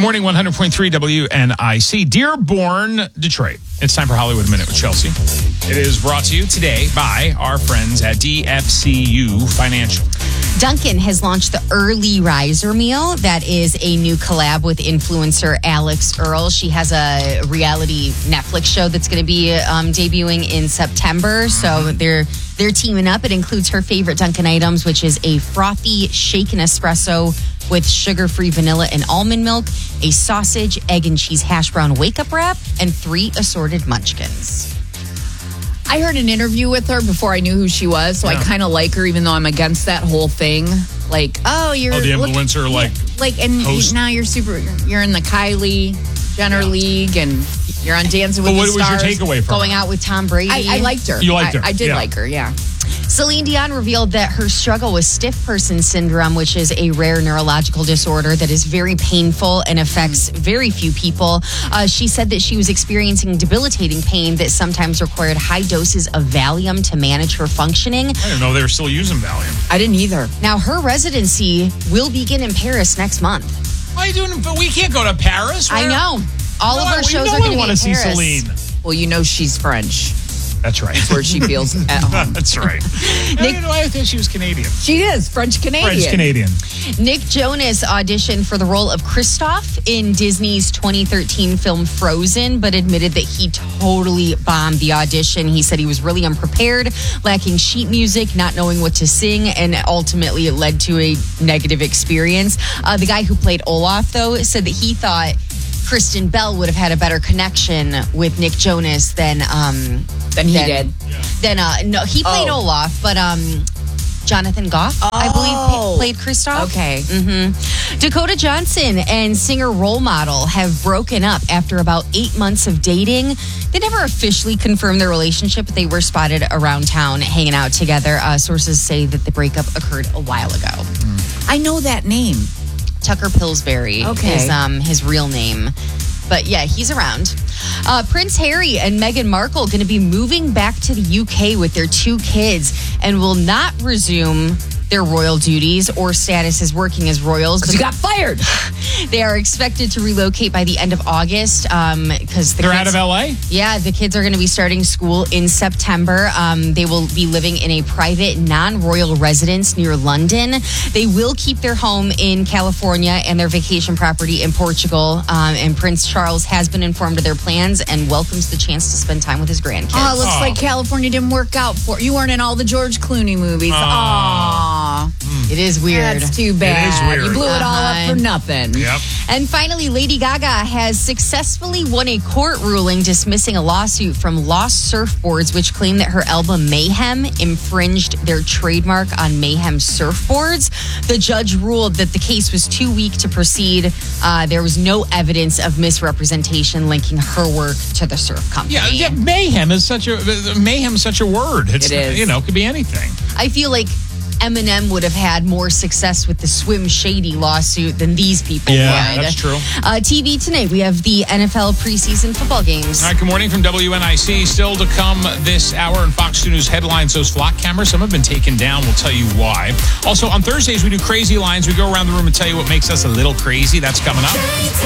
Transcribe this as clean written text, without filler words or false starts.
morning, 100.3 WNIC. Dearborn, Detroit. It's time for Hollywood Minute with Chelsea. It is brought to you today by our friends at DFCU Financial. Dunkin' has launched the Early Riser Meal. That is a new collab with influencer Alex Earl. She has a reality Netflix show that's going to be debuting in September. So they're teaming up. It includes her favorite Dunkin' items, which is a frothy shaken espresso with sugar-free vanilla and almond milk, a sausage, egg, and cheese hash brown wake-up wrap, and 3 assorted munchkins. I heard an interview with her before I knew who she was, so I kind of like her, even though I'm against that whole thing. Like, you're the influencer, host. Now you're in the Kylie Jenner League, and you're on Dancing with the Stars. What was your takeaway from going her? out with Tom Brady? I liked her. You liked her? I did like her, yeah. Celine Dion revealed that her struggle with stiff person syndrome, which is a rare neurological disorder that is very painful and affects very few people. She said that she was experiencing debilitating pain that sometimes required high doses of Valium to manage her functioning. I didn't know they were still using Valium. I didn't either. Now, her residency will begin in Paris next month. Why are you doing? But we can't go to Paris. I know. All of her shows are going to be in want to see Paris. Celine. Well, you know she's French. That's right. That's where she feels at home. That's right. I think she was Canadian. She is French-Canadian. French-Canadian. Nick Jonas auditioned for the role of Kristoff in Disney's 2013 film Frozen, but admitted that he totally bombed the audition. He said he was really unprepared, lacking sheet music, not knowing what to sing, and ultimately it led to a negative experience. The guy who played Olaf, though, said that he thought Kristen Bell would have had a better connection with Nick Jonas than he did. No, he played Olaf, but Jonathan Goff, I believe, played Kristoff. Okay. Dakota Johnson and singer Role Model have broken up after about 8 months of dating. They never officially confirmed their relationship, but they were spotted around town hanging out together. Sources say that the breakup occurred a while ago. I know that name. Tucker Pillsbury is his real name. But yeah, he's around. Prince Harry and Meghan Markle going to be moving back to the UK with their 2 kids and will not resume their royal duties or status as working as royals. Because you got fired. They are expected to relocate by the end of August because they're out of LA? Yeah, the kids are going to be starting school in September. They will be living in a private, non-royal residence near London. They will keep their home in California and their vacation property in Portugal. And Prince Charles has been informed of their plans and welcomes the chance to spend time with his grandkids. Oh, looks like California didn't work out for you. Weren't in all the George Clooney movies. It is weird. That's too bad. It is weird. You blew it all up for nothing. Yep. And finally, Lady Gaga has successfully won a court ruling dismissing a lawsuit from Lost Surfboards, which claimed that her album Mayhem infringed their trademark on Mayhem surfboards. The judge ruled that the case was too weak to proceed. There was no evidence of misrepresentation linking her work to the surf company. Yeah, mayhem is such a word. It is. It could be anything. I feel like Eminem would have had more success with the Swim Shady lawsuit than these people would. That's true. TV tonight, we have the NFL preseason football games. All right, good morning from WNIC. Still to come this hour in Fox 2 News headlines, those flock cameras, some have been taken down. We'll tell you why. Also, on Thursdays, we do Crazy Lines. We go around the room and tell you what makes us a little crazy. That's coming up.